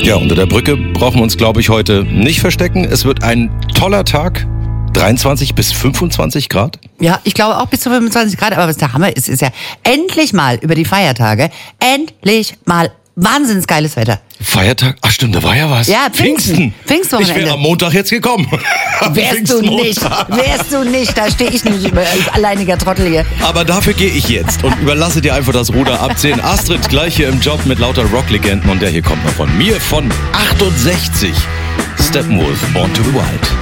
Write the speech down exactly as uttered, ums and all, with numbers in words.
Ja, unter der Brücke brauchen wir uns, glaube ich, heute nicht verstecken. Es wird ein toller Tag. dreiundzwanzig bis fünfundzwanzig Grad. Ja, ich glaube auch bis zu fünfundzwanzig Grad. Aber was der Hammer ist, ist ja endlich mal über die Feiertage, endlich mal wahnsinnig geiles Wetter. Feiertag? Ach stimmt, da war ja was. Ja, Pfingsten. Pfingstwochenende. Ich wäre am Montag jetzt gekommen. Wärst du nicht, wärst du nicht, da stehe ich nicht als alleiniger Trottel hier. Aber dafür gehe ich jetzt und überlasse dir einfach das Ruder abziehen. Astrid gleich hier im Job mit lauter Rocklegenden und der hier kommt noch von mir von achtundsechzig. Steppenwolf, Born to be Wild.